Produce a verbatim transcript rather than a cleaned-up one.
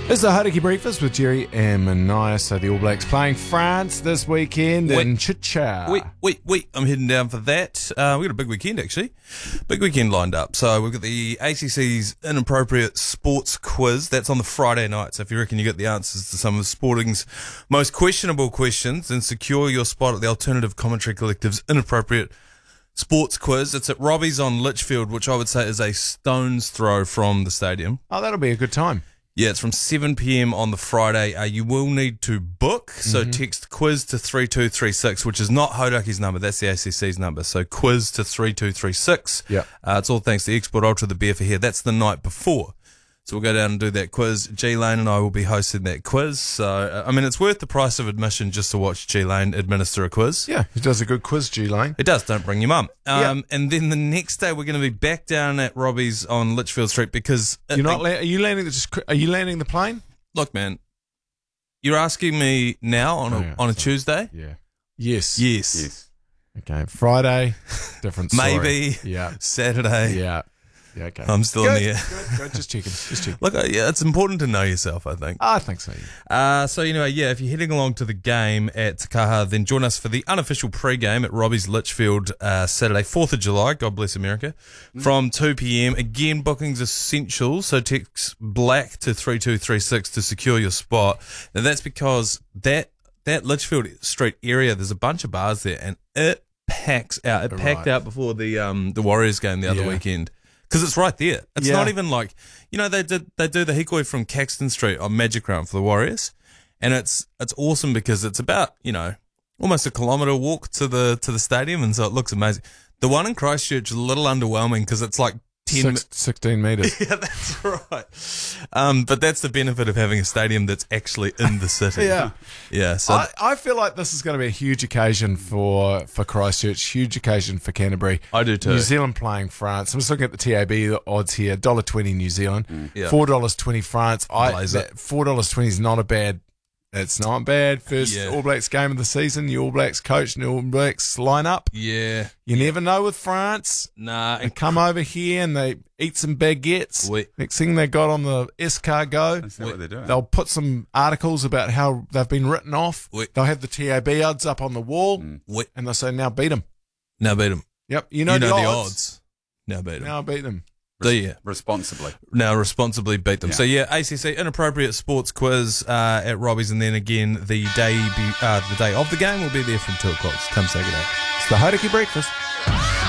It's the Hauraki Breakfast with Jerry and Mania. So the All Blacks playing France this weekend Wait. in Chicha. Wait, wait, wait. I'm heading down for that. Uh, we've got a big weekend, actually. Big weekend lined up. So we've got the A C C's Inappropriate Sports Quiz. That's on the Friday night. So if you reckon you get the answers to some of sporting's most questionable questions, then secure your spot at the Alternative Commentary Collective's Inappropriate Sports Quiz. It's at Robbie's on Litchfield, which I would say is a stone's throw from the stadium. Oh, that'll be a good time. Yeah, it's from seven p.m. on the Friday. Uh, you will need to book, so Mm-hmm. text quiz to three two three six, which is not Hauraki's number, that's the A C C's number. So quiz to three two three six. Yep. Uh, it's all thanks to Export Ultra, the beer for here. That's the night before. So we'll go down and do that quiz. G-Lane and I will be hosting that quiz. So, uh, I mean, it's worth the price of admission just to watch G-Lane administer a quiz. Yeah, he does a good quiz, G-Lane. It does, don't bring your mum. Um, Yeah. And then the next day we're going to be back down at Robbie's on Litchfield Street because... You're not. La- are you landing? The, just, are you landing the plane? Look, man, you're asking me now on a, Oh, yeah, on a sorry. Tuesday? Yeah. Yes. Yes. Yes. Okay. Friday. Different story. Maybe. Yeah. Saturday. Yeah. Yeah. Okay. I'm still good, in the air. Good, good. Just checking. Just checking. Look, uh, yeah, it's important to know yourself, I think. I think so. Yeah. Uh, so, anyway, yeah, if you're heading along to the game at Te Kaha, then join us for the unofficial pre-game at Robbie's Litchfield uh, Saturday, fourth of July, God bless America, from two p.m. Again, booking's essential, so text BLACK to three two three six to secure your spot. Now, that's because that that Litchfield Street area, there's a bunch of bars there, and it packs out. It packed Right. out before the um the Warriors game the other Yeah. weekend. Because it's right there. It's Yeah. not even like, you know, they did they do the hikoi from Caxton Street on Magic Round for the Warriors, and it's it's awesome because it's about, you know, almost a kilometre walk to the to the stadium, and so it looks amazing. The one in Christchurch is a little underwhelming because it's like ten. Six, sixteen meters. Yeah, that's right. Um, but that's the benefit of having a stadium that's actually in the city. Yeah. yeah. So I, I feel like this is going to be a huge occasion for, for Christchurch, huge occasion for Canterbury. I do too. New Zealand playing France. I'm just looking at the T A B odds here. one dollar twenty New Zealand, Yeah. four dollars twenty France. I Blaze that, it. four dollars twenty is not a bad. It's not bad. First Yeah. All Blacks game of the season. The All Blacks coach and the All Blacks line up. yeah, You never know with France. nah. They come over here and they eat some baguettes. Oui. Next thing they got on the escargot. Is that what they're doing? They'll put some articles about how they've been written off. Oui. They'll have the T A B odds up on the wall, Wait, and they'll say, now beat them. now beat them. Yep, you know, You know the, the odds. odds. Now beat them. Now beat them. Do you? Responsibly. Now responsibly beat them. Yeah. So yeah, A C C Inappropriate Sports Quiz uh, at Robbie's, and then again the day be, uh, the day of the game will be there from two o'clock. Come Saturday. It's the Hauraki Breakfast.